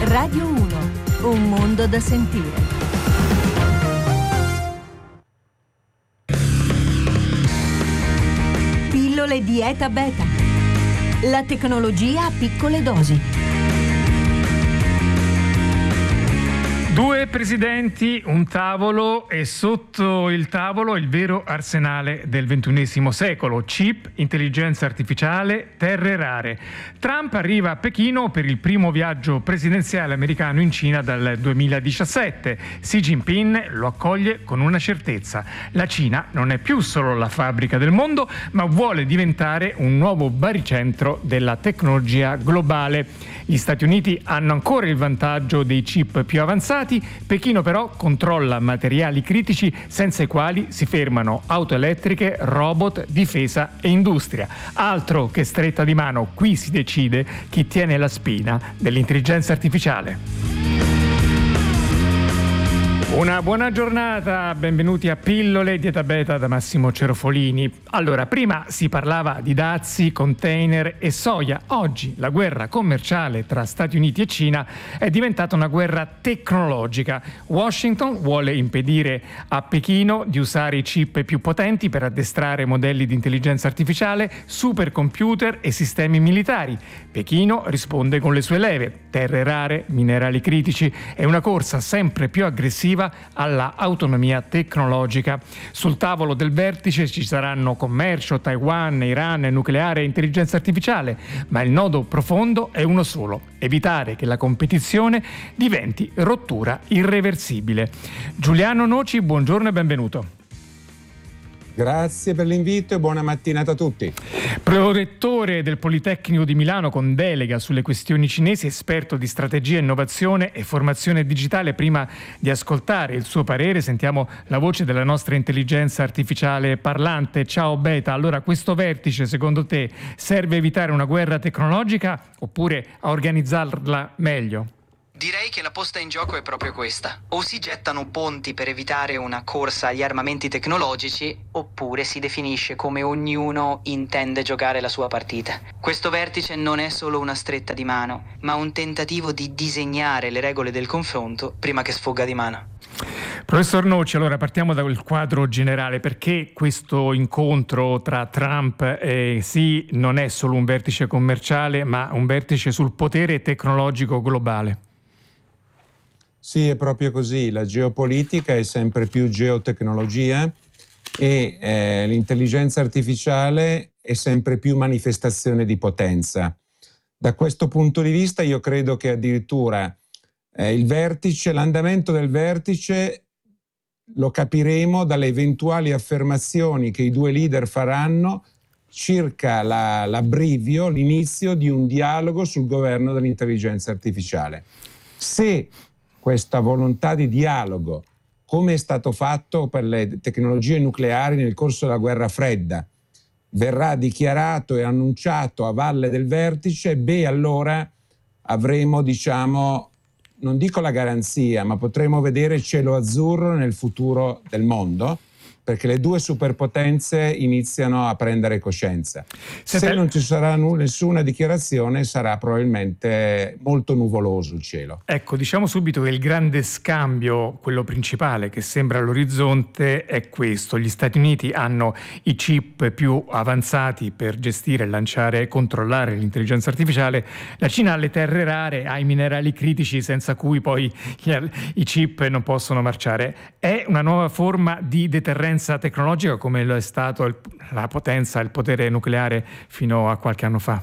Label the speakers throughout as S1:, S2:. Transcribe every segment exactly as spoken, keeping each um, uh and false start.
S1: Radio uno, un mondo da sentire. Pillole Dieta Beta. La tecnologia a piccole dosi.
S2: Due presidenti, un tavolo e sotto il tavolo il vero arsenale del ventunesimo secolo: chip, intelligenza artificiale, terre rare. Trump arriva a Pechino per il primo viaggio presidenziale americano in Cina dal duemiladiciassette. Xi Jinping lo accoglie con una certezza: la Cina non è più solo la fabbrica del mondo, ma vuole diventare un nuovo baricentro della tecnologia globale. Gli Stati Uniti hanno ancora il vantaggio dei chip più avanzati. Pechino però controlla materiali critici senza i quali si fermano auto elettriche, robot, difesa e industria. Altro che stretta di mano, qui si decide chi tiene la spina dell'intelligenza artificiale. Una buona giornata, benvenuti a Pillole Dieta Beta da Massimo Cerofolini. Allora, prima si parlava di dazi, container e soia. Oggi la guerra commerciale tra Stati Uniti e Cina è diventata una guerra tecnologica. Washington vuole impedire a Pechino di usare i chip più potenti per addestrare modelli di intelligenza artificiale, supercomputer e sistemi militari. Pechino risponde con le sue leve: terre rare, minerali critici e una corsa sempre più aggressiva alla autonomia tecnologica. Sul tavolo del vertice ci saranno commercio, Taiwan, Iran, nucleare e intelligenza artificiale, ma il nodo profondo è uno solo: evitare che la competizione diventi rottura irreversibile. Giuliano Noci, buongiorno e benvenuto.
S3: Grazie per l'invito e buona mattinata a tutti.
S2: Prorettore del Politecnico di Milano con delega sulle questioni cinesi, esperto di strategia, innovazione e formazione digitale. Prima di ascoltare il suo parere sentiamo la voce della nostra intelligenza artificiale parlante. Ciao Beta, allora questo vertice secondo te serve a evitare una guerra tecnologica oppure a organizzarla meglio?
S4: Direi che la posta in gioco è proprio questa. O si gettano ponti per evitare una corsa agli armamenti tecnologici, oppure si definisce come ognuno intende giocare la sua partita. Questo vertice non è solo una stretta di mano, ma un tentativo di disegnare le regole del confronto prima che sfugga di mano.
S2: Professor Noci, allora partiamo dal quadro generale. Perché questo incontro tra Trump e Xi non è solo un vertice commerciale, ma un vertice sul potere tecnologico globale?
S3: Sì, è proprio così. La geopolitica è sempre più geotecnologia e eh, l'intelligenza artificiale è sempre più manifestazione di potenza. Da questo punto di vista io credo che addirittura eh, il vertice, l'andamento del vertice lo capiremo dalle eventuali affermazioni che i due leader faranno circa la, l'abbrivio, l'inizio di un dialogo sul governo dell'intelligenza artificiale. Se questa volontà di dialogo, come è stato fatto per le tecnologie nucleari nel corso della guerra fredda, verrà dichiarato e annunciato a valle del vertice, beh, allora avremo, diciamo, non dico la garanzia, ma potremo vedere cielo azzurro nel futuro del mondo, perché le due superpotenze iniziano a prendere coscienza. Se, Se non ci sarà n- nessuna dichiarazione, sarà probabilmente molto nuvoloso il cielo.
S2: Ecco, diciamo subito che il grande scambio, quello principale che sembra all'orizzonte, è questo. Gli Stati Uniti hanno i chip più avanzati per gestire, lanciare e controllare l'intelligenza artificiale. La Cina ha le terre rare, ha i minerali critici senza cui poi i chip non possono marciare. È una nuova forma di deterrenza tecnologica come lo è stato il, la potenza, il potere nucleare fino a qualche anno fa?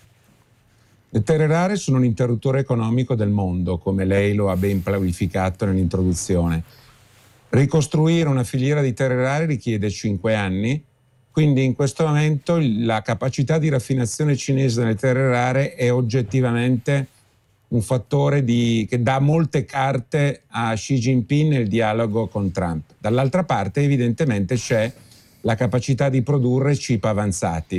S3: Le terre rare sono un interruttore economico del mondo, come lei lo ha ben clarificato nell'introduzione. Ricostruire una filiera di terre rare richiede cinque anni, quindi in questo momento la capacità di raffinazione cinese delle terre rare è oggettivamente un fattore di, che dà molte carte a Xi Jinping nel dialogo con Trump. Dall'altra parte evidentemente c'è la capacità di produrre chip avanzati.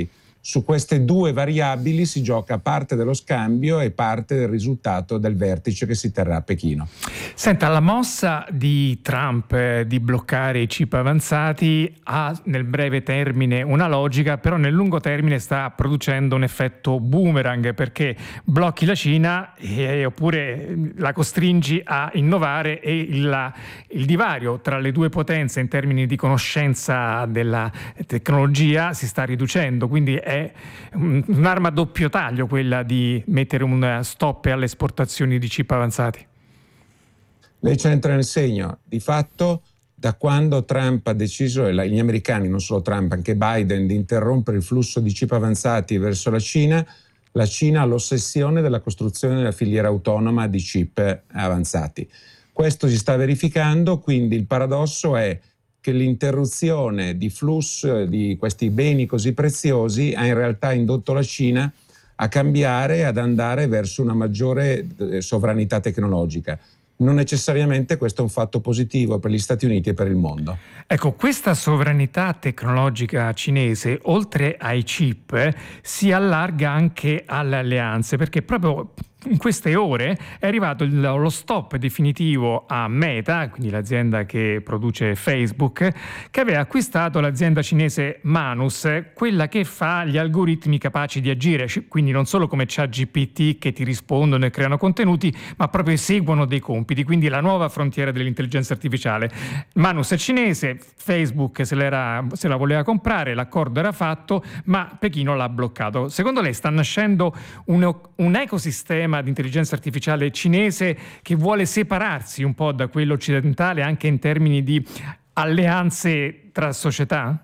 S3: Su queste due variabili si gioca parte dello scambio e parte del risultato del vertice che si terrà a Pechino.
S2: Senta, la mossa di Trump eh, di bloccare i chip avanzati ha nel breve termine una logica, però nel lungo termine sta producendo un effetto boomerang, perché blocchi la Cina e, oppure la costringi a innovare e il, il divario tra le due potenze in termini di conoscenza della tecnologia si sta riducendo, quindi è È un'arma a doppio taglio quella di mettere un stop alle esportazioni di chip avanzati.
S3: Lei c'entra nel segno. Di fatto, da quando Trump ha deciso, e gli americani, non solo Trump, anche Biden, di interrompere il flusso di chip avanzati verso la Cina, la Cina ha l'ossessione della costruzione della filiera autonoma di chip avanzati. Questo si sta verificando, quindi il paradosso è che l'interruzione di flusso di questi beni così preziosi ha in realtà indotto la Cina a cambiare, ad andare verso una maggiore sovranità tecnologica. Non necessariamente questo è un fatto positivo per gli Stati Uniti e per il mondo.
S2: Ecco, questa sovranità tecnologica cinese, oltre ai chip, si allarga anche alle alleanze, perché proprio in queste ore è arrivato il, lo stop definitivo a Meta, quindi l'azienda che produce Facebook, che aveva acquistato l'azienda cinese Manus, quella che fa gli algoritmi capaci di agire, quindi non solo come ChatGPT che ti rispondono e creano contenuti, ma proprio eseguono dei compiti, quindi la nuova frontiera dell'intelligenza artificiale. Manus è cinese, Facebook se, l'era, se la voleva comprare, l'accordo era fatto, ma Pechino l'ha bloccato. Secondo lei sta nascendo un, un ecosistema di intelligenza artificiale cinese che vuole separarsi un po' da quello occidentale anche in termini di alleanze tra società?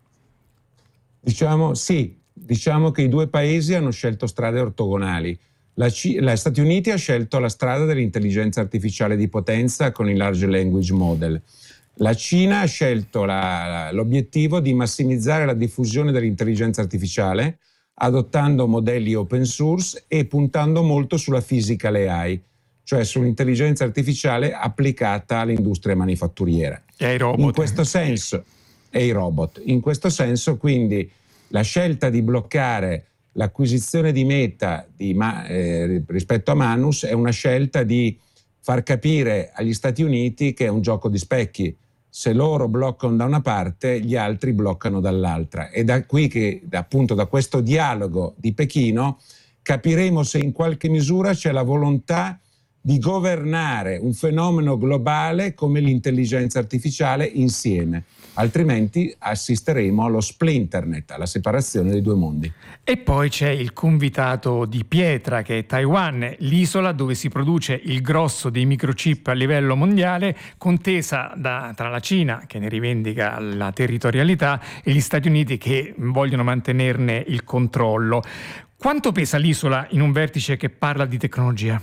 S3: Diciamo sì, diciamo che i due paesi hanno scelto strade ortogonali. La C- gli Stati Uniti ha scelto la strada dell'intelligenza artificiale di potenza con i large language model. La Cina ha scelto la, l'obiettivo di massimizzare la diffusione dell'intelligenza artificiale adottando modelli open source e puntando molto sulla physical A I, cioè sull'intelligenza artificiale applicata all'industria manifatturiera.
S2: E ai robot.
S3: In questo senso, e i robot. In questo senso, quindi, la scelta di bloccare l'acquisizione di Meta di, eh, rispetto a Manus è una scelta di far capire agli Stati Uniti che è un gioco di specchi. Se loro bloccano da una parte, gli altri bloccano dall'altra. E da qui che, appunto, da questo dialogo di Pechino, capiremo se in qualche misura c'è la volontà di governare un fenomeno globale come l'intelligenza artificiale insieme. Altrimenti assisteremo allo splinternet, alla separazione dei due mondi.
S2: E poi c'è il convitato di pietra, che è Taiwan, l'isola dove si produce il grosso dei microchip a livello mondiale, contesa da, tra la Cina, che ne rivendica la territorialità, e gli Stati Uniti, che vogliono mantenerne il controllo. Quanto pesa l'isola in un vertice che parla di tecnologia?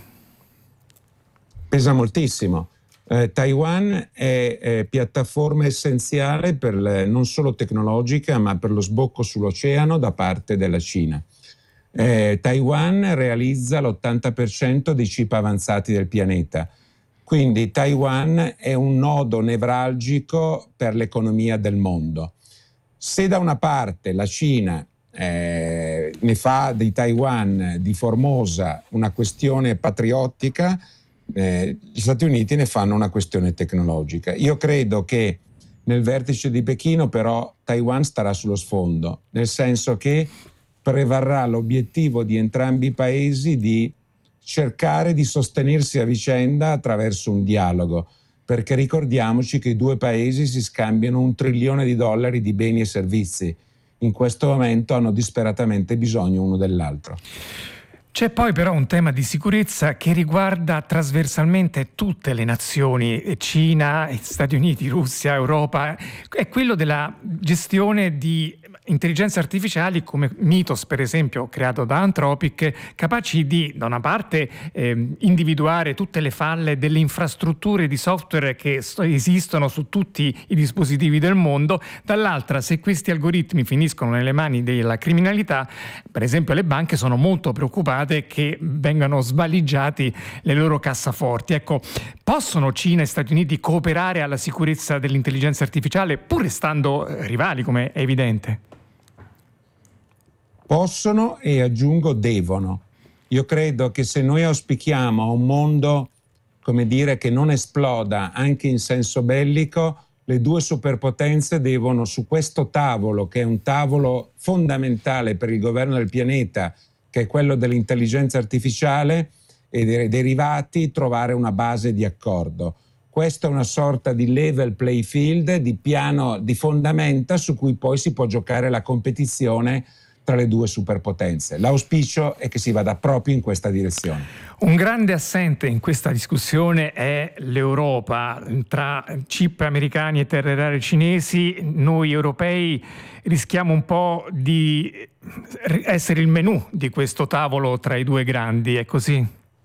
S3: Pesa moltissimo. Eh, Taiwan è, è piattaforma essenziale per le, non solo tecnologica, ma per lo sbocco sull'oceano da parte della Cina. Eh, Taiwan realizza l'ottanta per cento dei chip avanzati del pianeta, quindi Taiwan è un nodo nevralgico per l'economia del mondo. Se da una parte la Cina eh, ne fa di Taiwan, di Formosa, una questione patriottica, Eh, gli Stati Uniti ne fanno una questione tecnologica. Io credo che nel vertice di Pechino però Taiwan starà sullo sfondo, nel senso che prevarrà l'obiettivo di entrambi i paesi di cercare di sostenersi a vicenda attraverso un dialogo, perché ricordiamoci che i due paesi si scambiano un trilione di dollari di beni e servizi. In questo momento hanno disperatamente bisogno uno dell'altro.
S2: C'è poi però un tema di sicurezza che riguarda trasversalmente tutte le nazioni, Cina, Stati Uniti, Russia, Europa, è quello della gestione di intelligenze artificiali come Mythos, per esempio, creato da Anthropic, capaci di, da una parte, eh, individuare tutte le falle delle infrastrutture di software che esistono su tutti i dispositivi del mondo, dall'altra, se questi algoritmi finiscono nelle mani della criminalità, per esempio le banche sono molto preoccupate che vengano svaligiati le loro cassaforti. Ecco, possono Cina e Stati Uniti cooperare alla sicurezza dell'intelligenza artificiale pur restando rivali, come è evidente?
S3: Possono e aggiungo devono. Io credo che se noi auspichiamo un mondo, come dire, che non esploda anche in senso bellico, le due superpotenze devono su questo tavolo, che è un tavolo fondamentale per il governo del pianeta, che è quello dell'intelligenza artificiale e dei derivati, trovare una base di accordo. Questa è una sorta di level play field, di piano di fondamenta su cui poi si può giocare la competizione tra le due superpotenze. L'auspicio è che si vada proprio in questa direzione.
S2: Un grande assente in questa discussione è l'Europa. Tra chip americani e terre rare cinesi, noi europei rischiamo un po' di essere il menù di questo tavolo tra i due grandi, è così?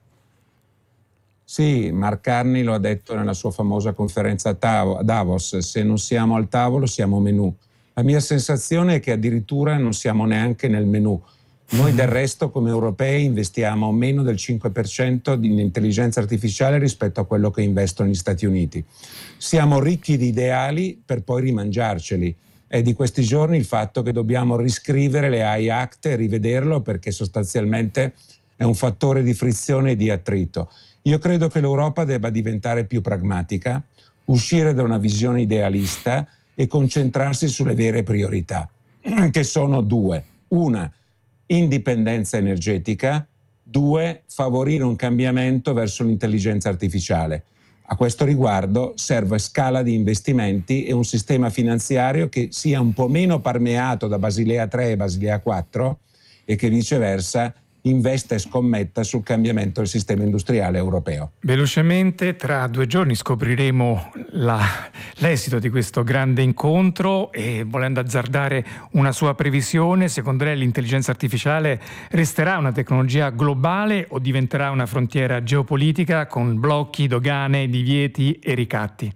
S3: Sì, Mark Carney lo ha detto nella sua famosa conferenza a Davos: se non siamo al tavolo siamo menù. La mia sensazione è che addirittura non siamo neanche nel menù. Noi del resto come europei investiamo meno del cinque per cento in intelligenza artificiale rispetto a quello che investono gli Stati Uniti. Siamo ricchi di ideali per poi rimangiarceli. È di questi giorni il fatto che dobbiamo riscrivere le A I Act e rivederlo, perché sostanzialmente è un fattore di frizione e di attrito. Io credo che l'Europa debba diventare più pragmatica, uscire da una visione idealista e concentrarsi sulle vere priorità, che sono due. Una, indipendenza energetica. Due, favorire un cambiamento verso l'intelligenza artificiale. A questo riguardo serve scala di investimenti e un sistema finanziario che sia un po' meno permeato da Basilea tre e Basilea quattro e che viceversa investa e scommetta sul cambiamento del sistema industriale europeo.
S2: Velocemente, tra due giorni scopriremo la, l'esito di questo grande incontro e, volendo azzardare una sua previsione, secondo lei l'intelligenza artificiale resterà una tecnologia globale o diventerà una frontiera geopolitica con blocchi, dogane, divieti e ricatti?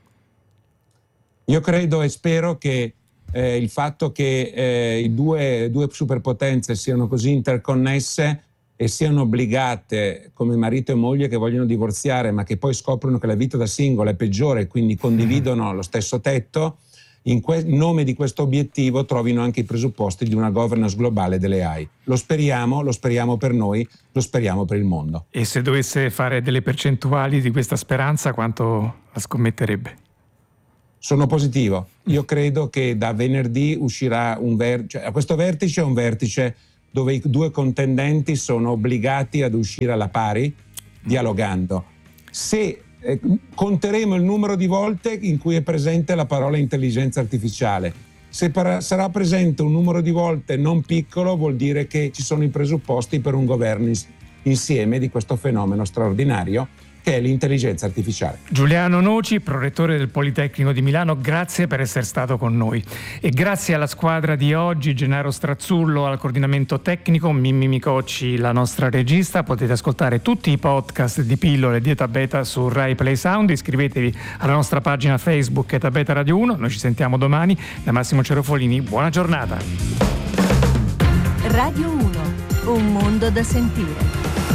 S3: Io credo e spero che Eh, il fatto che eh, i due, due superpotenze siano così interconnesse e siano obbligate come marito e moglie che vogliono divorziare ma che poi scoprono che la vita da singola è peggiore e quindi condividono lo stesso tetto, in, que- in nome di questo obiettivo trovino anche i presupposti di una governance globale delle A I. Lo speriamo, lo speriamo per noi, lo speriamo per il mondo.
S2: E se dovesse fare delle percentuali di questa speranza, quanto la scommetterebbe?
S3: Sono positivo. Io credo che da venerdì uscirà un vertice. A questo vertice è un vertice dove i due contendenti sono obbligati ad uscire alla pari, dialogando. Se eh, conteremo il numero di volte in cui è presente la parola intelligenza artificiale. Se para- sarà presente un numero di volte non piccolo, vuol dire che ci sono i presupposti per un governo ins- insieme di questo fenomeno straordinario che è l'intelligenza artificiale.
S2: Giuliano Noci, prorettore del Politecnico di Milano, grazie per essere stato con noi. E grazie alla squadra di oggi, Gennaro Strazzullo al coordinamento tecnico, Mimmi Micocci la nostra regista. Potete ascoltare tutti i podcast di Pillole di Eta Beta su Rai Play Sound. Iscrivetevi alla nostra pagina Facebook Eta Beta Radio uno. Noi ci sentiamo domani. Da Massimo Cerofolini, buona giornata.
S1: Radio uno, un mondo da sentire.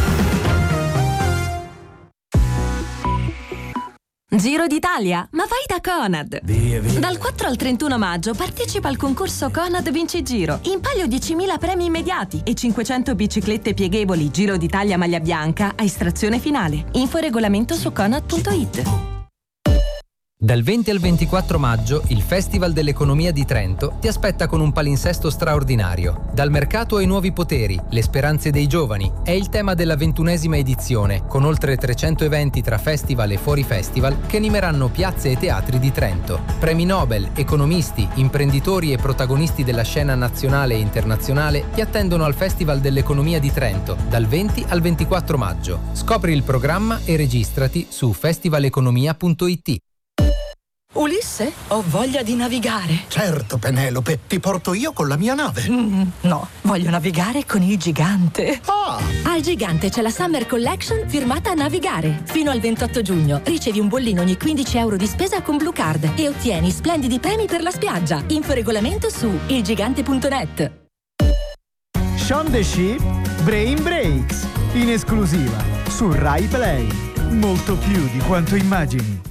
S5: Giro d'Italia, ma vai da Conad!
S6: Via, via.
S5: Dal quattro al trentuno maggio partecipa al concorso Conad Vinci Giro. In palio diecimila premi immediati e cinquecento biciclette pieghevoli Giro d'Italia maglia bianca a estrazione finale. Info e regolamento su conad punto it.
S6: Dal venti al ventiquattro maggio il Festival dell'Economia di Trento ti aspetta con un palinsesto straordinario. Dal mercato ai nuovi poteri, le speranze dei giovani è il tema della ventunesima edizione, con oltre trecento eventi tra festival e fuori festival che animeranno piazze e teatri di Trento. Premi Nobel, economisti, imprenditori e protagonisti della scena nazionale e internazionale ti attendono al Festival dell'Economia di Trento dal venti al ventiquattro maggio. Scopri il programma e registrati su festival economia punto it.
S7: Ulisse, ho voglia di navigare.
S8: Certo, Penelope, ti porto io con la mia nave.
S7: Mm, no, voglio navigare con il Gigante.
S8: Ah!
S5: Al Gigante c'è la Summer Collection firmata a Navigare. Fino al ventotto giugno ricevi un bollino ogni quindici euro di spesa con Blue Card e ottieni splendidi premi per la spiaggia. Info e regolamento su il gigante punto net.
S9: Shaun the Sheep, Brain Breaks, in esclusiva su Rai Play. Molto più di quanto immagini.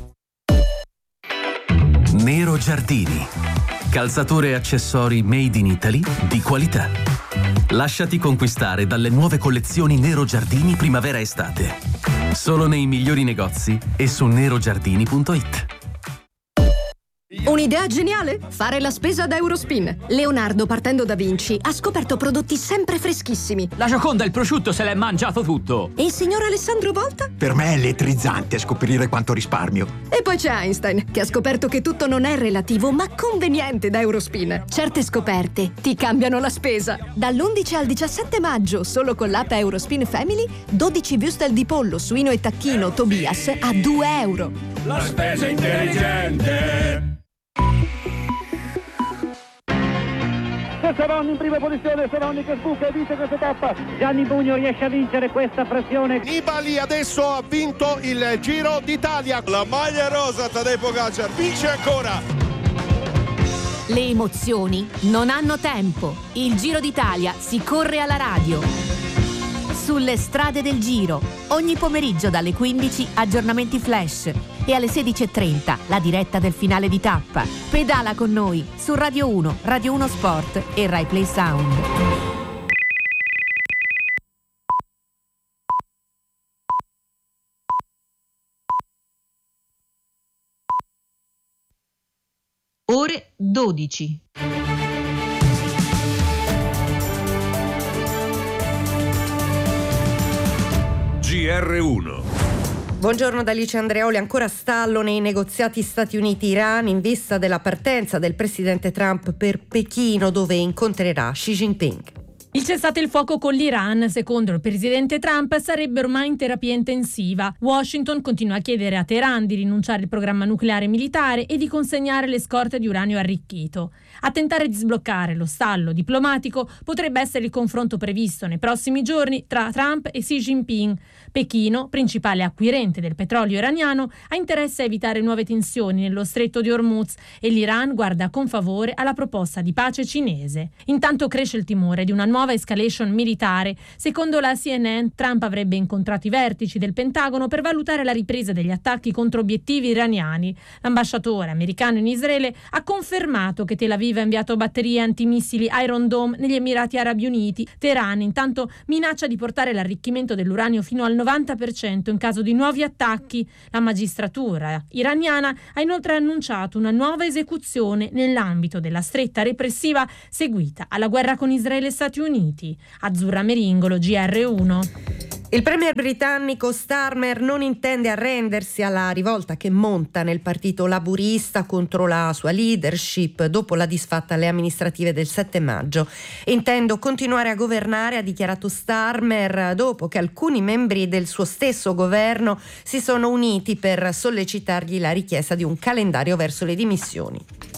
S10: Nero Giardini, calzature e accessori made in Italy di qualità. Lasciati conquistare dalle nuove collezioni Nero Giardini primavera-estate. Solo nei migliori negozi e su nerogiardini punto it.
S11: Un'idea geniale? Fare la spesa da Eurospin. Leonardo, partendo da Vinci, ha scoperto prodotti sempre freschissimi.
S12: La Gioconda, il prosciutto, se l'è mangiato tutto.
S11: E il signor Alessandro Volta?
S8: Per me è elettrizzante scoprire quanto risparmio.
S11: E poi c'è Einstein, che ha scoperto che tutto non è relativo, ma conveniente da Eurospin. Certe scoperte ti cambiano la spesa. Dall'undici al diciassette maggio, solo con l'app Eurospin Family, dodici würstel di pollo, suino e tacchino Tobias a due euro.
S13: La spesa intelligente.
S14: Seronni in prima posizione, Seronni che sbuca e vince questa tappa. Gianni Bugno riesce a vincere questa frazione.
S15: Nibali adesso ha vinto il Giro d'Italia.
S16: La maglia rosa, Tadej Pogačar vince ancora.
S17: Le emozioni non hanno tempo. Il Giro d'Italia si corre alla radio. Sulle strade del Giro, ogni pomeriggio dalle quindici aggiornamenti flash e alle sedici e trenta la diretta del finale di tappa. Pedala con noi su Radio uno, Radio uno Sport e Rai Play Sound.
S18: Ore dodici.
S13: G R uno.
S19: Buongiorno da Alice Andreoli. Ancora stallo nei negoziati Stati Uniti-Iran in vista della partenza del presidente Trump per Pechino, dove incontrerà Xi Jinping.
S20: Il cessate il fuoco con l'Iran, secondo il presidente Trump, sarebbe ormai in terapia intensiva. Washington continua a chiedere a Teheran di rinunciare al programma nucleare militare e di consegnare le scorte di uranio arricchito. A tentare di sbloccare lo stallo diplomatico potrebbe essere il confronto previsto nei prossimi giorni tra Trump e Xi Jinping. Pechino, principale acquirente del petrolio iraniano, ha interesse a evitare nuove tensioni nello stretto di Hormuz e l'Iran guarda con favore alla proposta di pace cinese. Intanto cresce il timore di una nuova escalation militare. Secondo la C N N, Trump avrebbe incontrato i vertici del Pentagono per valutare la ripresa degli attacchi contro obiettivi iraniani. L'ambasciatore americano in Israele ha confermato che Tel Aviv ha inviato batterie antimissili Iron Dome negli Emirati Arabi Uniti. Teheran intanto minaccia di portare l'arricchimento dell'uranio fino al novanta per cento in caso di nuovi attacchi. La magistratura iraniana ha inoltre annunciato una nuova esecuzione nell'ambito della stretta repressiva seguita alla guerra con Israele e Stati Uniti. Azzurra Meringolo, G R uno.
S19: Il premier britannico Starmer non intende arrendersi alla rivolta che monta nel partito laburista contro la sua leadership dopo la disfatta alle amministrative del sette maggio. Intendo continuare a governare, ha dichiarato Starmer, dopo che alcuni membri del suo stesso governo si sono uniti per sollecitargli la richiesta di un calendario verso le dimissioni.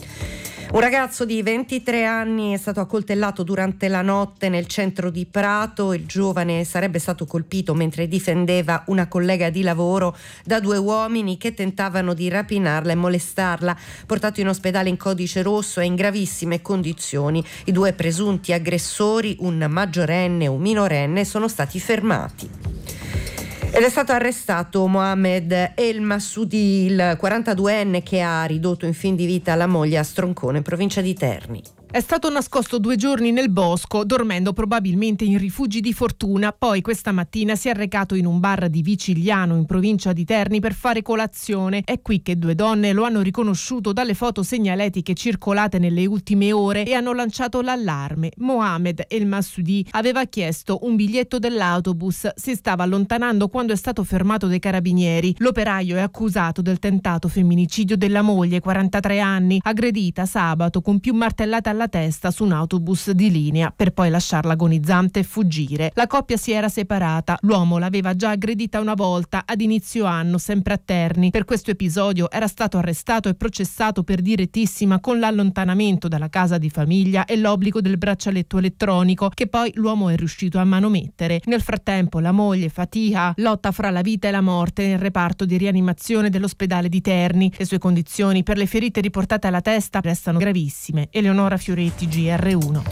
S19: Un ragazzo di ventitré anni è stato accoltellato durante la notte nel centro di Prato. Il giovane sarebbe stato colpito mentre difendeva una collega di lavoro da due uomini che tentavano di rapinarla e molestarla. Portato in ospedale in codice rosso, è in gravissime condizioni. I due presunti aggressori, un maggiorenne e un minorenne, sono stati fermati. Ed è stato arrestato Mohamed El Massoudi, il quarantaduenne che ha ridotto in fin di vita la moglie a Stroncone, provincia di Terni.
S21: È stato nascosto due giorni nel bosco, dormendo probabilmente in rifugi di fortuna. Poi questa mattina si è recato in un bar di Vicigliano, in provincia di Terni, per fare colazione. È qui che due donne lo hanno riconosciuto dalle foto segnaletiche circolate nelle ultime ore e hanno lanciato l'allarme. Mohamed El Massoudi aveva chiesto un biglietto dell'autobus. Si stava allontanando quando è stato fermato dai carabinieri. L'operaio è accusato del tentato femminicidio della moglie, quarantatré anni, aggredita sabato con più martellate alla testa su un autobus di linea, per poi lasciarla agonizzante e fuggire. La coppia si era separata. L'uomo l'aveva già aggredita una volta ad inizio anno, sempre a Terni. Per questo episodio era stato arrestato e processato per direttissima con l'allontanamento dalla casa di famiglia e l'obbligo del braccialetto elettronico, che poi l'uomo è riuscito a manomettere. Nel frattempo la moglie Fatiha lotta fra la vita e la morte nel reparto di rianimazione dell'ospedale di Terni. Le sue condizioni per le ferite riportate alla testa restano gravissime. Eleonora Fioretti, G R uno.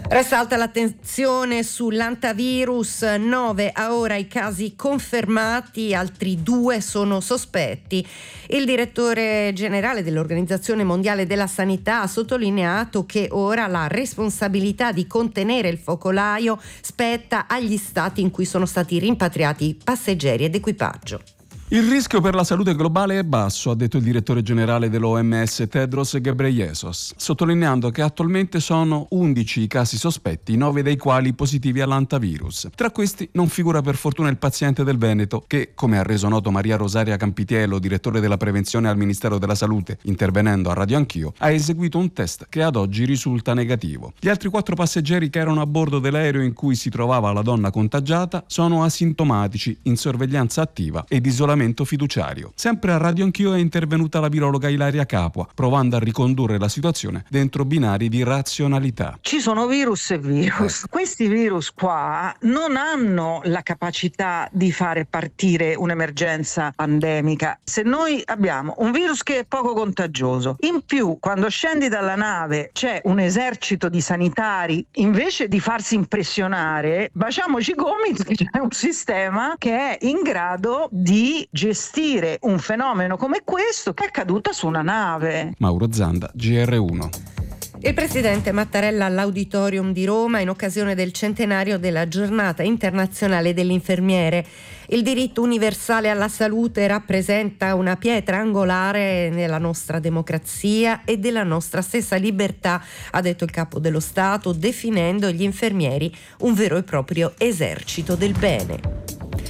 S19: Resta alta l'attenzione sull'antavirus, nove a ora i casi confermati, altri due sono sospetti. Il direttore generale dell'Organizzazione Mondiale della Sanità ha sottolineato che ora la responsabilità di contenere il focolaio spetta agli stati in cui sono stati rimpatriati passeggeri ed equipaggio.
S4: Il rischio per la salute globale è basso, ha detto il direttore generale dell'O M S Tedros Ghebreyesus, sottolineando che attualmente sono undici i casi sospetti, nove dei quali positivi all'antavirus. Tra questi non figura per fortuna il paziente del Veneto che, come ha reso noto Maria Rosaria Campitiello, direttore della prevenzione al Ministero della Salute, intervenendo a Radio Anch'io, ha eseguito un test che ad oggi risulta negativo. Gli altri quattro passeggeri che erano a bordo dell'aereo in cui si trovava la donna contagiata sono asintomatici, in sorveglianza attiva ed isolamento fiduciario. Sempre a Radio Anch'io è intervenuta la virologa Ilaria Capua, provando a ricondurre la situazione dentro binari di razionalità.
S22: Ci sono virus e virus. Eh. Questi virus qua non hanno la capacità di fare partire un'emergenza pandemica. Se noi abbiamo un virus che è poco contagioso, in più quando scendi dalla nave c'è un esercito di sanitari, invece di farsi impressionare, baciamoci i gomiti, c'è un sistema che è in grado di gestire un fenomeno come questo che è accaduto su una nave.
S4: Mauro Zanda, G R uno.
S19: Il presidente Mattarella all'Auditorium di Roma in occasione del centenario della Giornata internazionale dell'infermiere. Il diritto universale alla salute rappresenta una pietra angolare nella nostra democrazia e della nostra stessa libertà, ha detto il capo dello Stato, definendo gli infermieri un vero e proprio esercito del bene.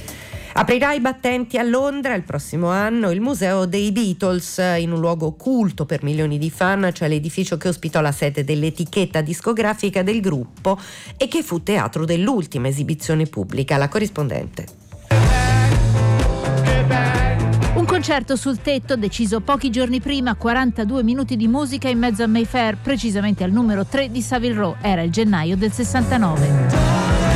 S19: Aprirà i battenti a Londra il prossimo anno il Museo dei Beatles, in un luogo culto per milioni di fan, cioè l'edificio che ospitò la sede dell'etichetta discografica del gruppo e che fu teatro dell'ultima esibizione pubblica. La corrispondente.
S17: Un concerto sul tetto deciso pochi giorni prima, quarantadue minuti di musica in mezzo a Mayfair, precisamente al numero tre di Savile Row. Era il gennaio del sessantanove.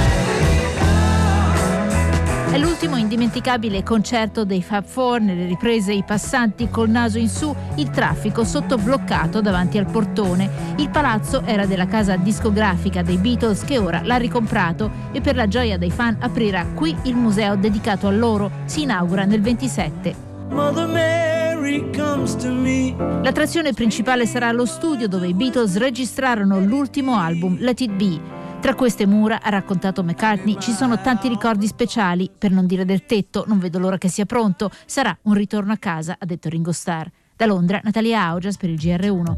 S17: È l'ultimo indimenticabile concerto dei Fab Four. Nelle riprese i passanti col naso in su, il traffico sottobloccato davanti al portone. Il palazzo era della casa discografica dei Beatles che ora l'ha ricomprato e per la gioia dei fan aprirà qui il museo dedicato a loro. Si inaugura nel ventisette. Mother Mary comes to me. L'attrazione principale sarà lo studio dove i Beatles registrarono l'ultimo album, Let It Be. Tra queste mura, ha raccontato McCartney, ci sono tanti ricordi speciali, per non dire del tetto, non vedo l'ora che sia pronto, sarà un ritorno a casa, ha detto Ringo Starr. Da Londra, Natalia Augias per il G R uno.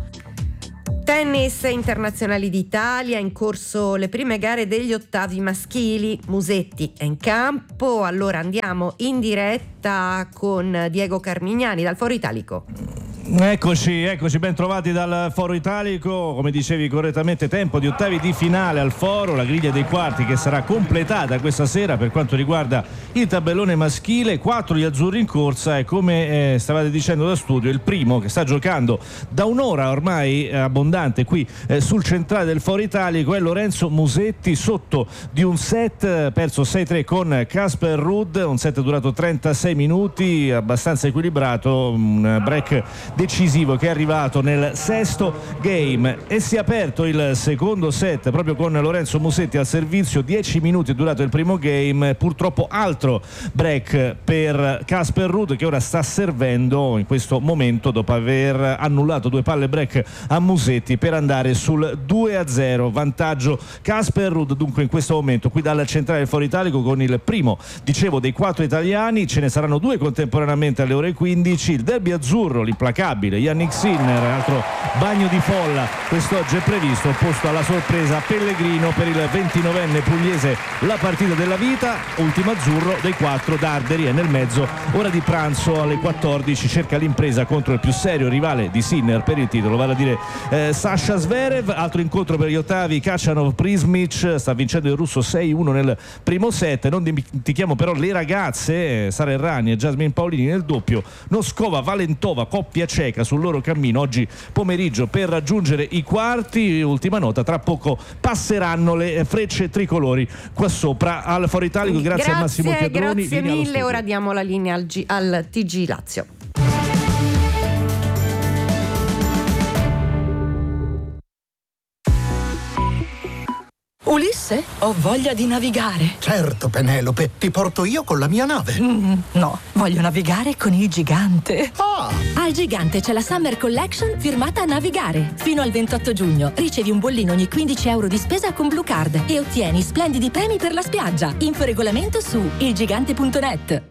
S19: Tennis internazionali d'Italia, in corso le prime gare degli ottavi maschili. Musetti è in campo, allora andiamo in diretta con Diego Carmignani dal Foro Italico.
S23: Eccoci, eccoci, ben trovati dal Foro Italico. Come dicevi correttamente, tempo di ottavi di finale al Foro, la griglia dei quarti che sarà completata questa sera per quanto riguarda il tabellone maschile. Quattro gli azzurri in corsa e come eh, stavate dicendo da studio, il primo che sta giocando da un'ora ormai eh, abbondante qui eh, sul centrale del Foro Italico è Lorenzo Musetti, sotto di un set, perso sei tre con Casper Ruud, un set durato trentasei minuti, abbastanza equilibrato, un break decisivo che è arrivato nel sesto game e si è aperto il secondo set proprio con Lorenzo Musetti al servizio. Dieci minuti è durato il primo game, purtroppo altro break per Casper Ruud che ora sta servendo in questo momento dopo aver annullato due palle break a Musetti per andare sul due a zero, vantaggio Casper Ruud dunque in questo momento qui dal centrale del Foro Italico con il primo, dicevo, dei quattro italiani. Ce ne saranno due contemporaneamente alle ore quindici, il derby azzurro, l'implacabile Yannick Sinner, altro bagno di folla quest'oggi è previsto, opposto alla sorpresa Pellegrino per il ventinovenne pugliese, la partita della vita. Ultimo azzurro dei quattro, Darderi, è nel mezzo, ora di pranzo alle quattordici, cerca l'impresa contro il più serio rivale di Sinner per il titolo, vale a dire eh, Sasha Zverev. Altro incontro per gli ottavi, Khachanov Prismic, sta vincendo il russo sei uno nel primo set. Non dimentichiamo però le ragazze, Sara Errani e Jasmine Paolini nel doppio, Noskova Valentova, coppia ceca sul loro cammino oggi pomeriggio per raggiungere i quarti. Ultima nota, tra poco passeranno le frecce tricolori qua sopra al Foro Italico. Grazie, grazie a Massimo Chiadroni.
S19: Grazie mille, ora diamo la linea al, G- al T G Lazio.
S7: Ulisse, ho voglia di navigare.
S8: Certo, Penelope, ti porto io con la mia nave.
S7: Mm, no, voglio navigare con il gigante.
S8: Ah!
S5: Al Gigante c'è la Summer Collection firmata Navigare. Fino al ventotto giugno ricevi un bollino ogni quindici euro di spesa con Blue Card e ottieni splendidi premi per la spiaggia. Info regolamento su il gigante punto net.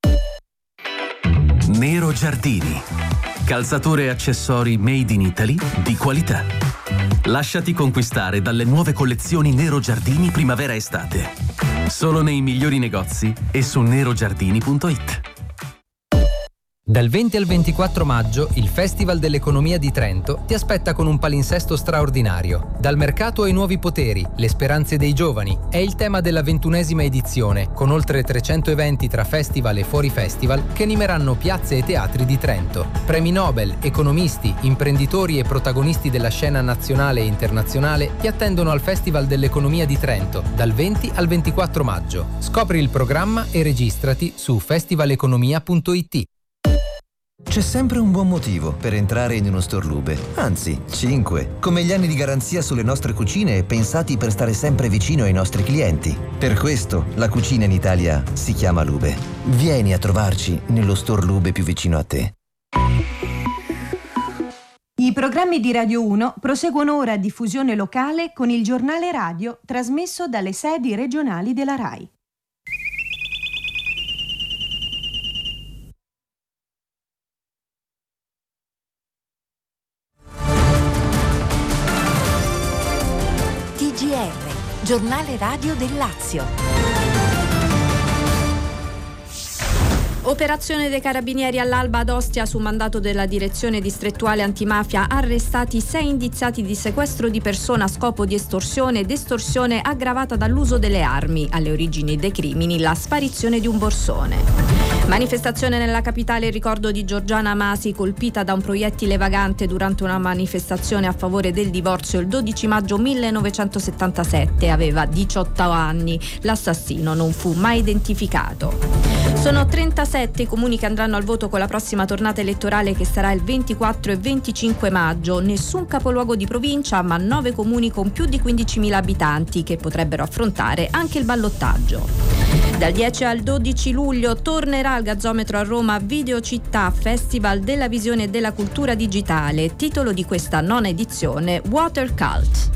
S10: Nero Giardini. Calzature e accessori made in Italy di qualità. Lasciati conquistare dalle nuove collezioni Nero Giardini primavera-estate. Solo nei migliori negozi e su nero giardini punto it.
S6: Dal venti al ventiquattro maggio il Festival dell'Economia di Trento ti aspetta con un palinsesto straordinario. Dal mercato ai nuovi poteri, le speranze dei giovani è il tema della ventunesima edizione, con oltre trecento eventi tra festival e fuori festival che animeranno piazze e teatri di Trento. Premi Nobel, economisti, imprenditori e protagonisti della scena nazionale e internazionale ti attendono al Festival dell'Economia di Trento dal venti al ventiquattro maggio. Scopri il programma e registrati su festival economia punto it.
S1: C'è sempre un buon motivo per entrare in uno store Lube, anzi cinque, come gli anni di garanzia sulle nostre cucine pensati per stare sempre vicino ai nostri clienti. Per questo la cucina in Italia si chiama Lube. Vieni a trovarci nello store Lube più vicino a te.
S2: I programmi di Radio uno proseguono ora a diffusione locale con il giornale radio trasmesso dalle sedi regionali della RAI.
S5: T G R, giornale radio del Lazio.
S3: Operazione dei carabinieri all'alba ad Ostia su mandato della direzione distrettuale antimafia, arrestati sei indiziati di sequestro di persona a scopo di estorsione ed estorsione aggravata dall'uso delle armi. Alle origini dei crimini la sparizione di un borsone. Manifestazione nella capitale in ricordo di Giorgiana Masi, colpita da un proiettile vagante durante una manifestazione a favore del divorzio il dodici maggio millenovecentosettantasette. Aveva diciotto anni. L'assassino non fu mai identificato. Sono trentasette i comuni che andranno al voto con la prossima tornata elettorale, che sarà il ventiquattro e venticinque maggio. Nessun capoluogo di provincia, ma nove comuni con più di quindicimila abitanti che potrebbero affrontare anche il ballottaggio. Dal dieci al dodici luglio tornerà al Gazzometro a Roma Video Città, Festival della visione e della cultura digitale. Titolo di questa nona edizione: Water Cult.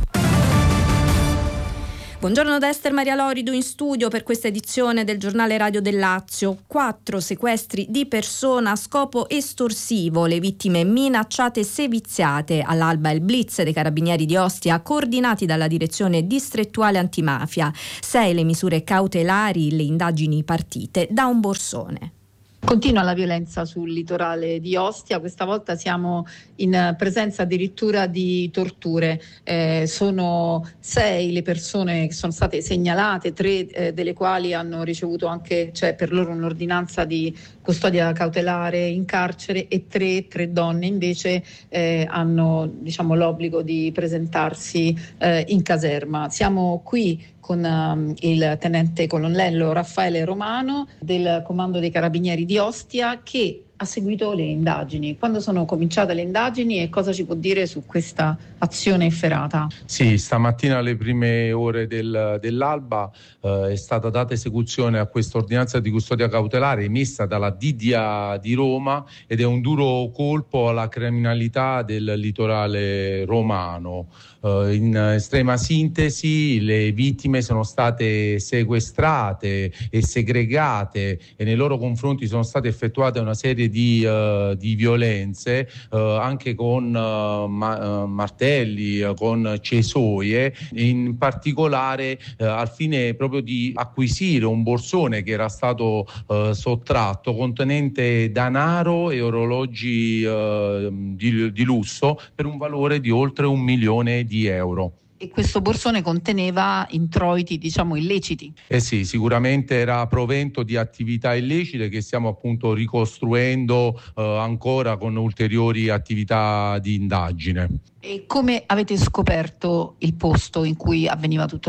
S3: Buongiorno da Ester Maria Lorido in studio per questa edizione del giornale radio del Lazio. Quattro sequestri di persona a scopo estorsivo, le vittime minacciate e seviziate. All'alba il blitz dei carabinieri di Ostia, coordinati dalla direzione distrettuale antimafia. Sei le misure cautelari, le indagini partite da un borsone.
S24: Continua la violenza sul litorale di Ostia, questa volta siamo in presenza addirittura di torture. Eh, sono sei le persone che sono state segnalate, tre eh, delle quali hanno ricevuto anche, cioè per loro un'ordinanza di custodia cautelare in carcere, e tre, tre donne invece eh, hanno, diciamo, l'obbligo di presentarsi eh, in caserma. Siamo qui con um, il tenente colonnello Raffaele Romano del Comando dei Carabinieri di Ostia, che ha seguito le indagini. Quando sono cominciate le indagini e cosa ci può dire su questa azione efferata?
S25: Sì, stamattina alle prime ore del, dell'alba eh, è stata data esecuzione a questa ordinanza di custodia cautelare emessa dalla D D A di Roma, ed è un duro colpo alla criminalità del litorale romano. Uh, in estrema sintesi, le vittime sono state sequestrate e segregate, e nei loro confronti sono state effettuate una serie di, uh, di violenze, uh, anche con uh, ma- uh, martelli, uh, con cesoie, in particolare uh, al fine proprio di acquisire un borsone che era stato uh, sottratto, contenente denaro e orologi uh, di, di lusso per un valore di oltre un milione di euro.
S24: E questo borsone conteneva introiti, diciamo, illeciti?
S25: Eh sì, sicuramente era provento di attività illecite che stiamo appunto ricostruendo eh, ancora con ulteriori attività di indagine.
S24: E come avete scoperto il posto in cui avveniva tutto ciò?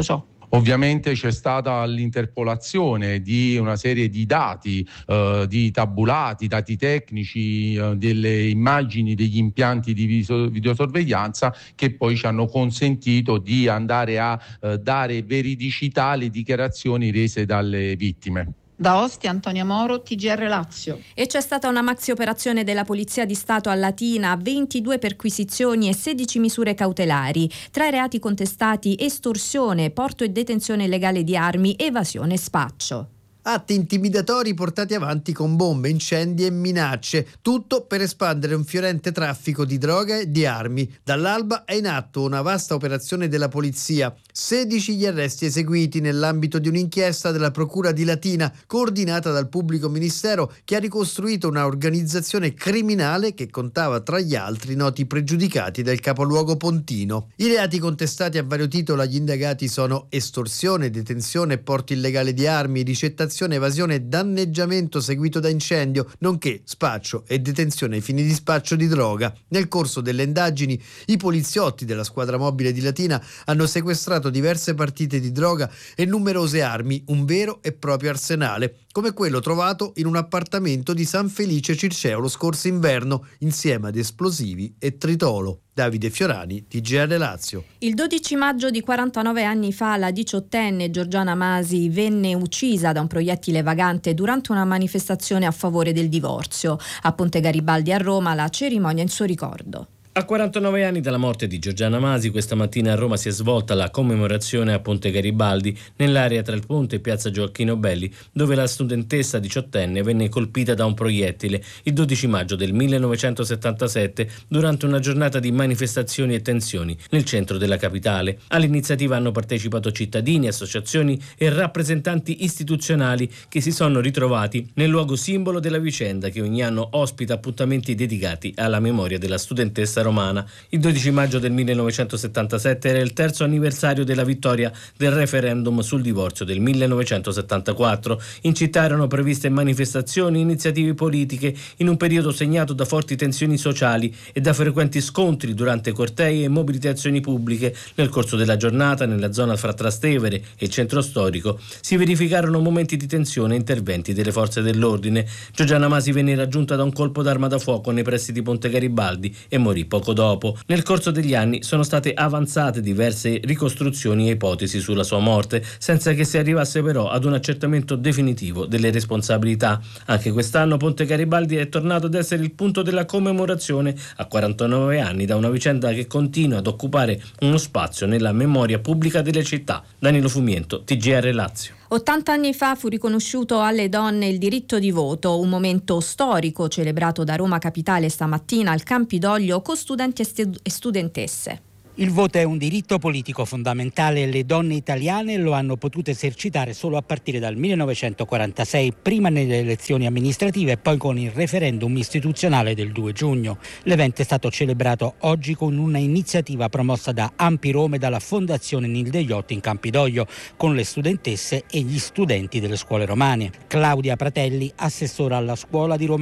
S25: Ovviamente c'è stata l'interpolazione di una serie di dati, eh, di tabulati, dati tecnici, eh, delle immagini degli impianti di viso- videosorveglianza che poi ci hanno consentito di andare a eh, dare veridicità alle dichiarazioni rese dalle vittime.
S24: Da Ostia, Antonia Moro, T G R Lazio.
S3: E c'è stata una maxi operazione della Polizia di Stato a Latina, ventidue perquisizioni e sedici misure cautelari. Tra i reati contestati: estorsione, porto e detenzione illegale di armi, evasione e spaccio.
S9: Atti intimidatori portati avanti con bombe, incendi e minacce, tutto per espandere un fiorente traffico di droga e di armi. Dall'alba è in atto una vasta operazione della polizia, sedici gli arresti eseguiti nell'ambito di un'inchiesta della Procura di Latina, coordinata dal pubblico ministero, che ha ricostruito una organizzazione criminale che contava tra gli altri noti pregiudicati del capoluogo pontino. I reati contestati a vario titolo agli indagati sono estorsione, detenzione e porto illegale di armi, ricettazione, evasione e danneggiamento seguito da incendio, nonché spaccio e detenzione ai fini di spaccio di droga. Nel corso delle indagini, i poliziotti della squadra mobile di Latina hanno sequestrato diverse partite di droga e numerose armi, un vero e proprio arsenale, come quello trovato in un appartamento di San Felice Circeo lo scorso inverno, insieme ad esplosivi e tritolo. Davide Fiorani, T G R Lazio.
S3: Il dodici maggio di quarantanove anni fa la diciottenne Giorgiana Masi venne uccisa da un proiettile vagante durante una manifestazione a favore del divorzio. A Ponte Garibaldi a Roma la cerimonia in suo ricordo.
S11: A quarantanove anni dalla morte di Giorgiana Masi, questa mattina a Roma si è svolta la commemorazione a Ponte Garibaldi, nell'area tra il ponte e piazza Gioacchino Belli, dove la studentessa diciottenne venne colpita da un proiettile il dodici maggio del millenovecentosettantasette durante una giornata di manifestazioni e tensioni nel centro della capitale. All'iniziativa hanno partecipato cittadini, associazioni e rappresentanti istituzionali che si sono ritrovati nel luogo simbolo della vicenda, che ogni anno ospita appuntamenti dedicati alla memoria della studentessa romana. Il dodici maggio del millenovecentosettantasette era il terzo anniversario della vittoria del referendum sul divorzio del millenovecentosettantaquattro. In città erano previste manifestazioni e iniziative politiche in un periodo segnato da forti tensioni sociali e da frequenti scontri durante cortei e mobilitazioni pubbliche. Nel corso della giornata, nella zona fra Trastevere e il centro storico, si verificarono momenti di tensione e interventi delle forze dell'ordine. Giorgiana Masi venne raggiunta da un colpo d'arma da fuoco nei pressi di Ponte Garibaldi e morì poco dopo. Nel corso degli anni sono state avanzate diverse ricostruzioni e ipotesi sulla sua morte, senza che si arrivasse però ad un accertamento definitivo delle responsabilità. Anche quest'anno Ponte Garibaldi è tornato ad essere il punto della commemorazione a quarantanove anni da una vicenda che continua ad occupare uno spazio nella memoria pubblica delle città. Danilo Fumiento, T G R Lazio.
S3: ottanta anni fa fu riconosciuto alle donne il diritto di voto, un momento storico celebrato da Roma Capitale stamattina al Campidoglio con studenti e studentesse.
S12: Il voto è un diritto politico fondamentale e le donne italiane lo hanno potuto esercitare solo a partire dal millenovecentoquarantasei, prima nelle elezioni amministrative e poi con il referendum istituzionale del due giugno. L'evento è stato celebrato oggi con una iniziativa promossa da Ampi Roma e dalla Fondazione Nilde Iotti in Campidoglio, con le studentesse e gli studenti delle scuole romane. Claudia Pratelli, assessora alla scuola di Roma